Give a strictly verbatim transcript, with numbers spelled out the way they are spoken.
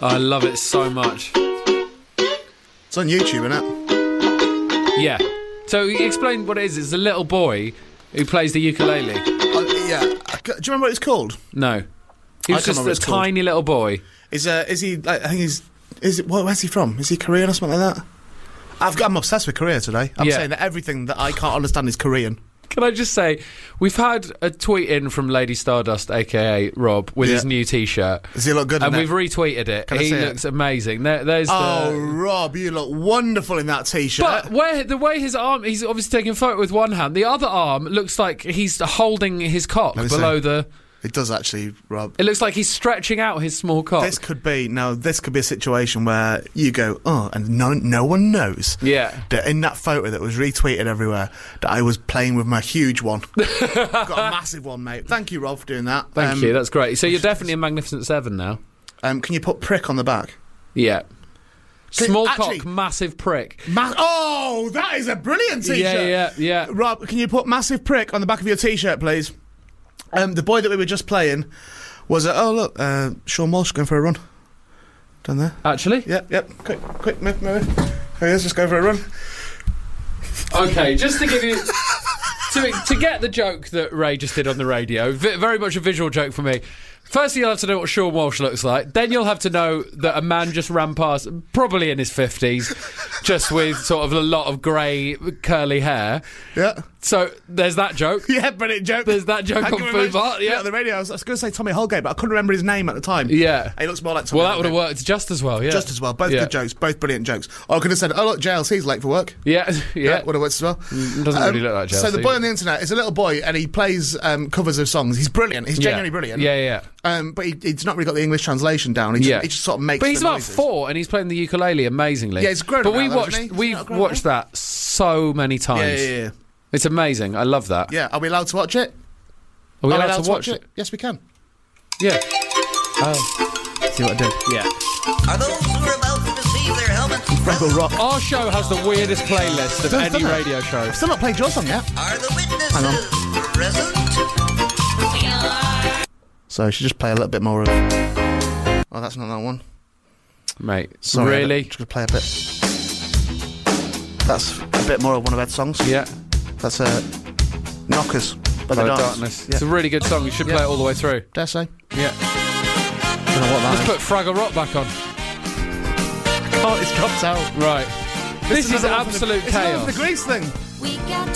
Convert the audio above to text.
I love it so much. It's on YouTube, isn't it? Yeah. So explain what it is. It's a little boy who plays the ukulele. Uh, yeah. Do you remember what it's called? No. He I was can't just remember what a it's called. tiny little boy. Is uh, is he? Like, I think he's. Is it? Where's he from? Is he Korean or something like that? I've got, I'm obsessed with Korea today. I'm Yeah. saying that everything that I can't understand is Korean. Can I just say, we've had a tweet in from Lady Stardust, aka Rob, with Yeah. his new T-shirt. Does he look good? And in we've it? retweeted it. Can I He see it? looks amazing. There, there's Oh, the... Rob, you look wonderful in that T-shirt. But where the way his arm, he's obviously taking a photo with one hand. The other arm looks like he's holding his cock Let me below see. the. It does actually, Rob. It looks like he's stretching out his small cock. This could be no. This could be a situation where you go, oh, and no, no one knows. Yeah. That in that photo that was retweeted everywhere, that I was playing with my huge one. Got a massive one, mate. Thank you, Rob, for doing that. Thank Um, you. That's great. So you're definitely a Magnificent Seven now. Um, can you put prick on the back? Yeah. Can- Small actually- cock, massive prick. Ma- oh, that is a brilliant T-shirt. Yeah, yeah, yeah. Rob, can you put massive prick on the back of your T-shirt, please? Um, the boy that we were just playing was, uh, oh look, uh, Sean Walsh going for a run. Down there. Actually? Yep, yep. Quick, quick, move, move. Here he is, just go for a run. Okay, just to give you... to, to get the joke that Ray just did on the radio, v- very much a visual joke for me. Firstly, you'll have to know what Sean Walsh looks like. Then you'll have to know that a man just ran past, probably in his fifties, just with sort of a lot of grey, curly hair. Yeah. So there's that joke. Yeah, brilliant joke. There's that joke Thank on you very Food much. Bar, yeah. on the radio. I was, I was going to say Tommy Holgate, but I couldn't remember his name at the time. Yeah. He looks more like Tommy Well, that would Holgate. have worked just as well, yeah. Just as well. Both Yeah. good jokes. Both brilliant jokes. Or I could have said, oh, look, J L C's late for work. Yeah, yeah. Would have worked as well. Mm, doesn't really look like J L C. So the boy on the internet is a little boy and he plays um, covers of songs. He's brilliant. He's genuinely yeah. brilliant. Yeah, yeah. Um, but he, he's not really got the English translation down. He just, Yeah. he just sort of makes But he's the about noises. four and he's playing the ukulele amazingly. Yeah, he's grown But up we now, though, watched, isn't he? Is he we've not grown watched up? that so many times. Yeah, yeah, yeah. It's amazing. I love that. Yeah, are we allowed to watch it? Are we Are allowed, to watch it? Yes, we can. Yeah. Oh. See what I did? Yeah. Are those who are about to receive their helmets Rebel Rock. Our show has the weirdest playlist of Does, any doesn't it? radio show. I've still not played your song yet. are the witnesses Hang on. present? So I should just play a little bit more of... Oh, that's not that one. Mate, Sorry, really? I'm just going to play a bit. That's a bit more of one of Ed's songs. Yeah. That's uh, Knockers by The Hello, Darts. Darkness. Yeah. It's a really good song. You should Yeah. play it all the way through. Dare say. Yeah. Don't know what that Let's is. put Fraggle Rock back on. Oh, it's dropped out. This, this is another one for the- absolute it's another chaos. for the Grease thing. We got